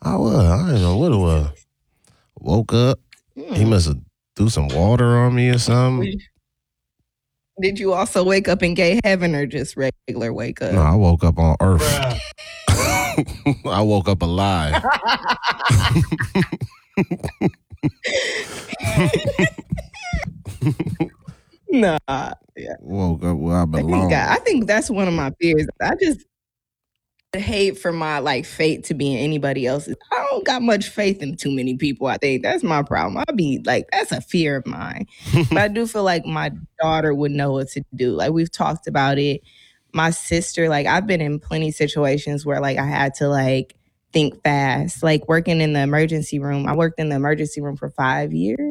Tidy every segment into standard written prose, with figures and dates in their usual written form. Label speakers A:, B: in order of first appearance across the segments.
A: I was. I didn't know what it was. Woke up. He must have threw some water on me or something.
B: Did you also wake up in gay heaven or just regular wake up?
A: No, I woke up on Earth. I woke up alive.
B: Nah. Yeah.
A: Woke up where I belong.
B: I think that's one of my fears. I just hate for my like fate to be in anybody else's. I don't got much faith in too many people. I think that's my problem. I'll be like, that's a fear of mine. But I do feel like my daughter would know what to do. Like we've talked about it. My sister, like I've been in plenty of situations where like I had to like think fast. Like working in the emergency room. I worked in the emergency room for 5 years.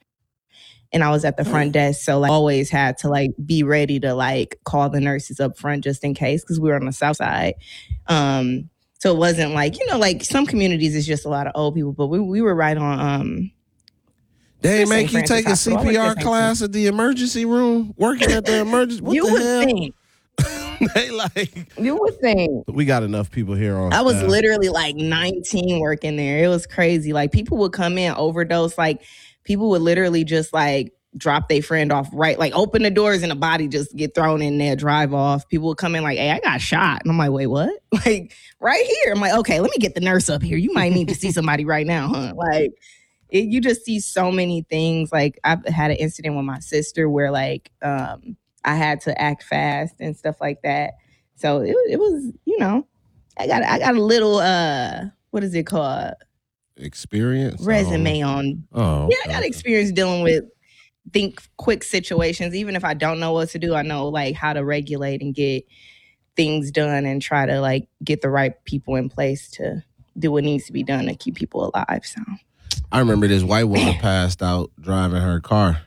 B: And I was at the front desk, so like always had to like be ready to like call the nurses up front just in case because we were on the south side. So it wasn't like, you know, like some communities it's just a lot of old people, but we were right on
A: They make you take a CPR class at the emergency room, working at the emergency. What
B: you
A: the
B: would
A: hell?
B: think.
A: They like.
B: You would think.
A: We got enough people here on.
B: I was literally like 19 working there. It was crazy. Like people would come in, overdose. Like people would literally just like drop their friend off, right? Like open the doors and a body just get thrown in there, drive off. People would come in like, hey, I got shot. And I'm like, wait, what? Like right here. I'm like, okay, let me get the nurse up here. You might need to see somebody right now, huh? Like you just see so many things. Like I've had an incident with my sister where like I had to act fast and stuff like that. So it was, you know, I got a little what is it called?
A: Experience?
B: Resume on.
A: Oh.
B: Yeah, I got experience dealing with quick situations. Even if I don't know what to do, I know like how to regulate and get things done and try to like get the right people in place to do what needs to be done to keep people alive. So
A: I remember this white woman passed out driving her car.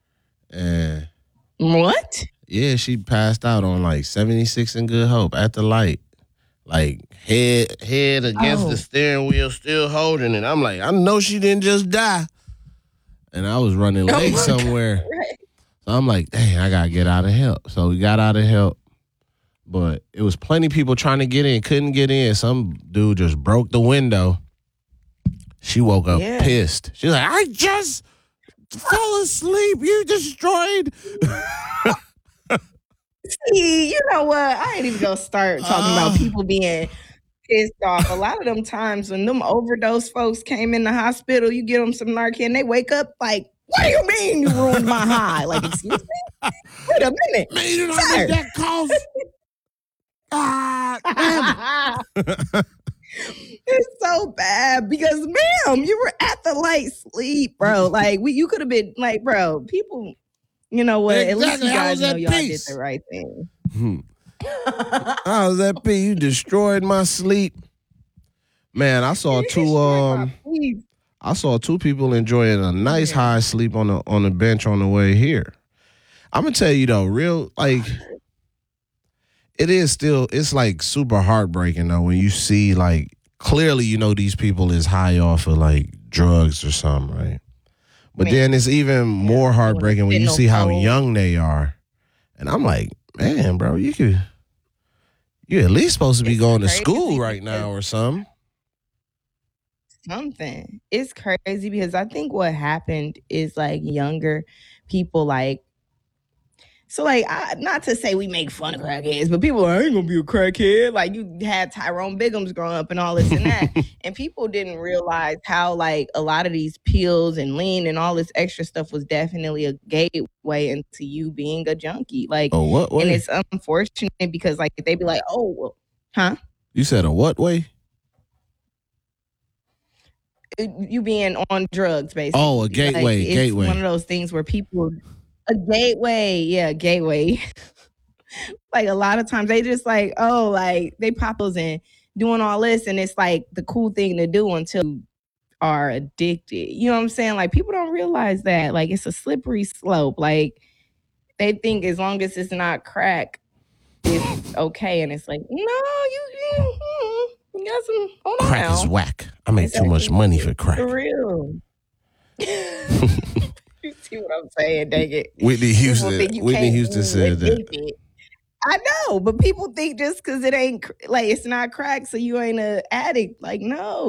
A: And
B: what?
A: Yeah, she passed out on like 76 and Good Hope at the light. Like head against the steering wheel, still holding it. I'm like, I know she didn't just die. And I was running late somewhere.
B: Right.
A: So I'm like, dang, I got to get out of help. So we got out of help. But it was plenty of people trying to get in, couldn't get in. Some dude just broke the window. She woke up pissed. She's like, I just fell asleep. You destroyed.
B: See, you know what? I ain't even gonna start talking about people being pissed off. A lot of them times when them overdose folks came in the hospital, you give them some Narcan, they wake up like, what do you mean you ruined my high? Like, excuse me? Wait a minute.
A: Man, you know how much that costs?
B: It's so bad because, ma'am, you were at the light sleep, bro. Like, you could have been like, bro, people, you know what?
A: Exactly.
B: At least you guys know y'all
A: piece?
B: did the right thing.
A: How's that be? You destroyed my sleep. Man, I saw two people enjoying a nice high sleep on the bench on the way here. I'm gonna tell you though, real like it is still, it's like super heartbreaking though when you see like clearly you know these people is high off of like drugs or something, right? But then it's even more heartbreaking when you see how young they are. And I'm like, man, bro, you're at least supposed to be going to school right now or something.
B: Something. It's crazy because I think what happened is like younger people like, so like, not to say we make fun of crackheads, but people are, I ain't gonna be a crackhead. Like you had Tyrone Biggums growing up and all this and that. And people didn't realize how like a lot of these pills and lean and all this extra stuff was definitely a gateway into you being a junkie. Like,
A: what way?
B: And it's unfortunate because like they'd be like, oh, well, huh?
A: You said a what way?
B: You being on drugs, basically.
A: Oh, a gateway.
B: Like, it's
A: gateway.
B: One of those things where people, a gateway, gateway. Like a lot of times they just like, oh, like they pop those in doing all this, and it's like the cool thing to do until you are addicted. You know what I'm saying? Like people don't realize that. Like it's a slippery slope. Like they think as long as it's not crack, it's okay, and it's like, no, you got some. Oh, no.
A: Crack is whack. I make too much money for crack.
B: For real. You see what I'm saying? Dang it.
A: Whitney Houston said that.
B: I know, but people think just because it ain't like it's not crack, so you ain't an addict. Like, no.